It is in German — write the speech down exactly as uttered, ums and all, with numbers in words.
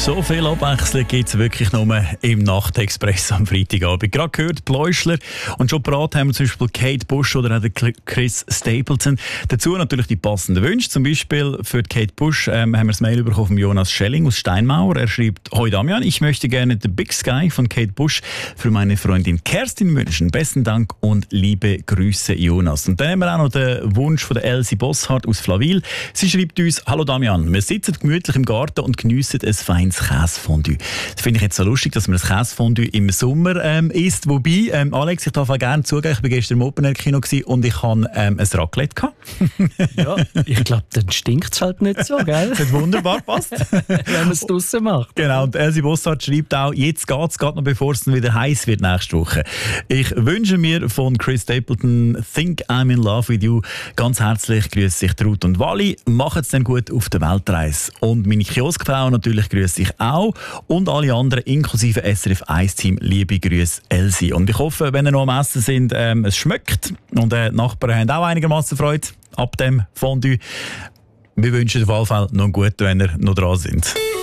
So viel Abwechslung gibt es wirklich nur im Nachtexpress am Freitagabend. Gerade gehört, Bläuschler und schon parat haben wir zum Beispiel Kate Bush oder auch Chris Stapleton. Dazu natürlich die passenden Wünsche. Zum Beispiel für Kate Bush ähm, haben wir das Mail bekommen von Jonas Schelling aus Steinmauer. Er schreibt: Hoi Damian, ich möchte gerne The Big Sky von Kate Bush für meine Freundin Kerstin wünschen. Besten Dank und liebe Grüße, Jonas. Und dann haben wir auch noch den Wunsch von der Elsie Bosshardt aus Flawil. Sie schreibt uns: Hallo Damian, wir sitzen gemütlich im Garten und geniessen ein feines Käsefondue. Das finde ich jetzt so lustig, dass man das Käsefondue im Sommer ähm, isst. Wobei, ähm, Alex, ich darf auch gerne zugeben, ich war gestern im Open-Air-Kino und ich hatte ähm, ein Raclette gehabt. Ja, ich glaube, dann stinkt es halt nicht so, gell? Das hat wunderbar gepasst. Wenn man es draussen macht. Genau, und Elsie Bossart schreibt auch: Jetzt geht es gerade noch, bevor es dann wieder heiß wird nächste Woche. Ich wünsche mir von Chris Stapleton «Think I'm in love with you». Ganz herzlich grüße sich Ruth und Wally. Macht es dann gut auf der Weltreise. Und meine Kioskfrau natürlich grüße ich auch. Und alle anderen, inklusive S R F eins Team, liebe Grüße, Elsie. Und ich hoffe, wenn ihr noch am Essen sind, ähm, es schmeckt. Und äh, die Nachbarn haben auch einigermaßen Freude ab dem Fondue. Wir wünschen auf jeden Fall noch einen guten, wenn ihr noch dran sind.